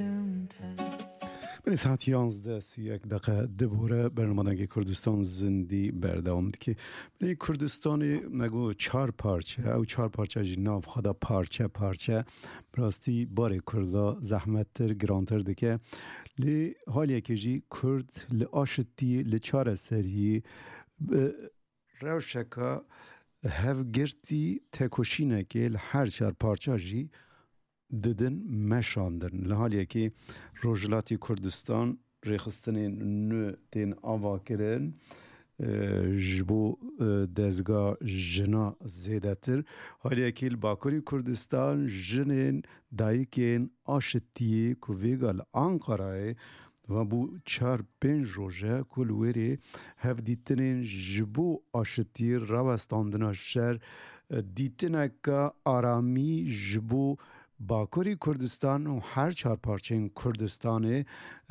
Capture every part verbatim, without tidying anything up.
بله ساعت یازده سی یک دقیقه دبوره برنامه کردستان زندی بردام که بله کردستان نگو چهار پارچه او چهار پارچه جی ناف خدا پارچه پارچه براستی بار کردا زحمت تر گرانتر دکه لی حالی که جی کرد لی آشتی لی چهار سری روشکا هف گرتی تکوشینه که هر چهار پارچه جی ددن مشاندن لحالیه که روجلاتی کردستان ریخستن نو تین آوا کرن جبو دزگاه جنا زیده تر حالیه که باکوری کردستان جنین دایکین آشتیه که ویگال آنقرای و بو چار پنج روژه کل ویری هف دیتنین جبو آشتی روستاندن شر دیتنه که آرامی جبو باکوری کردستان و هر چهار پارچه کردستان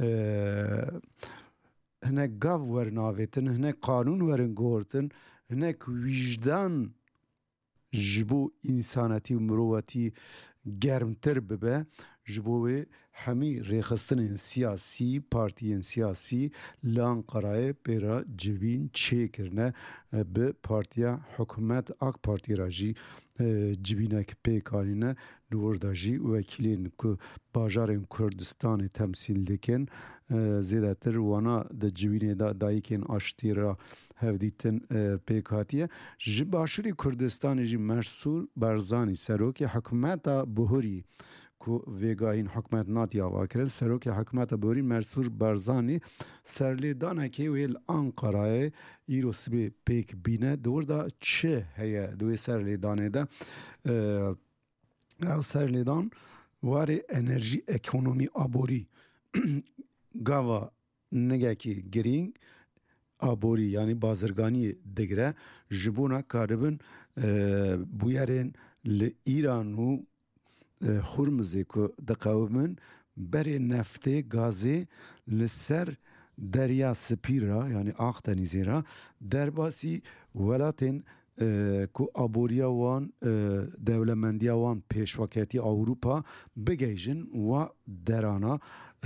هنه گاو ورناویتن هنه قانون ورن گورتن هنه وجدان جبو انسانتی و مروتی گرمتر ببه جبوه همی ریخستن سیاسی پارتیین سیاسی لان قرائه پیرا جوین چه کرنه به پارتیا حکومت اک پارتی راجی جبینه که پیکارینه نورداجی وکیلین که باجارین کردستان تمثیل دکن زیده تر وانا ده جوینه دا دایکین آشتی را هفدیتن پیکاتیه جی باشوری کردستان جی مرسول برزانی سروک حکومت بهوری که ویگاهین حکومت ناتی آوا کرد سروک حکومت بهوری مرسول برزانی سرلیدانه که ویل آنقرای ایرو سبی پیک بینه دور دا چه هیه دوی سرلیدانه دا او سرلیدان واره انرژی اکونومی آبوری گاوا نگه که گرینگ آبوری یعنی بازرگانی دگره جبونا کاربن بویرین لإیران و خورمزی که دقاومن بری نفته گازی لسر دریا سپیرا یعنی آخ دنیزی را در باسی ولاتین که آبوریا وان دولمندیا وان پیشواکتی اروپا بگیجن و درانا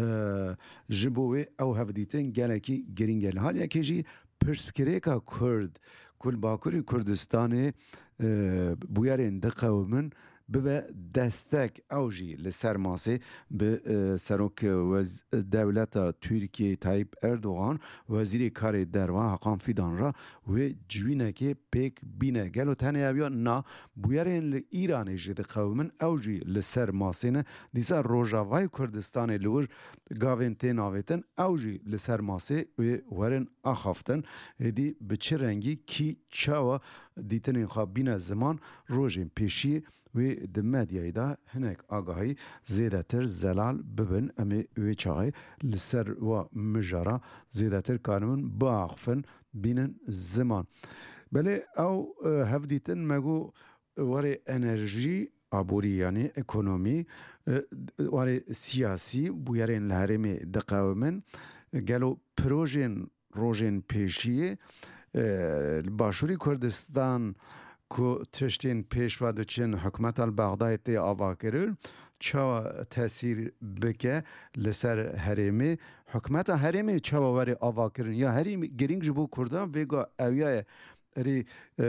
جبوه او هفدیتن گلکی گرینگل حال یکی جی پرسکریکا کرد کل باکوری کردستان بویرین دقاومن به دستک اوجی لسرماسه به سروک وز دولت ترکیه طیب اردوغان وزیر کار دروا حقان فیدان را و جوینه که پیک بینه گلو تنه اویا نا بویرین ایرانی جد قومن اوجی لسرماسه نه دیسا روژاوای کردستان لور گاوین تین آویتن اوجی لسرماسه و ورن آخافتن دی به چه رنگی کی چاوا دیتن خواب بینه زمان روژین پیشی و د مدیای دا هنک آگاهی زیده تر زلال ببن امی وی چاقی لسر و مجارا زیده تر کارمون با آخفن بینن زمان بله او هفدیتن مگو واره انرژی آبوری یعنی اکونومی واره سیاسی بویرین لحرمی دقاومن گلو پروژین روژین پیشیه باشوری کردستان که تشتین پیشوا دچین حکومت البغدادی آوا کرد چه تاثیر بکه لسر حرمی حکومت حرمی چه وری آوا کرد یا حرمی گرینگ جبو کردن ویگا اویای ری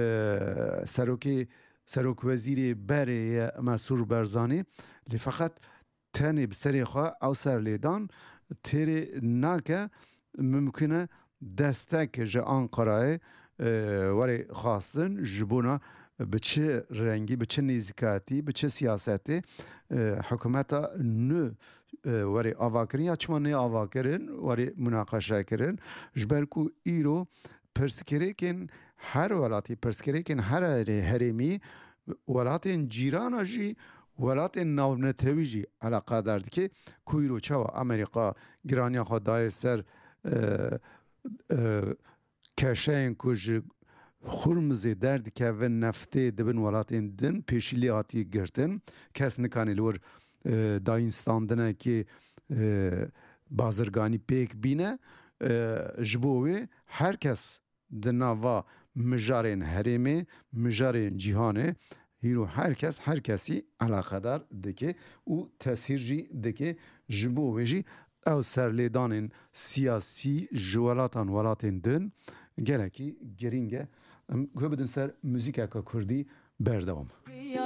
سروکی سروک وزیری بری مسرور برزانی لی فقط تنی بسری خواه او سر لیدان تیری ناکه ممکنه دستک جه آنقرای وری خواستن جبونا به چه رنگی به چه نزدیکاتی به چه سیاستی حکومت نو وری آوا کردن یا چما نه آوا کردن وری مناقشه کردن جبرکو ایرو پرسکریکن هر ولاتی پرسکریکن هر هرمی ولاتین جیران جی ولاتین ناونتوی جی علاقه دارد که کویرو چوا امریکا گرانیا خدای سر کشین کج خورمزی درد که و نفته دبن ولاتین دن پیشیلی آتی گرتن کس نکانی لور داینستاندنه که بازرگانی پیک بینه جبوه هر کس دناوا مجارین حریمه مجارین جیهانه هیرو herkes herkesi alakadar dike u tesirci dike jibo veji ev serlêdanên siyasî ji welatan welatên din gelekî giring e. Em gubidin ser müzîkeka Kurdî berdewam.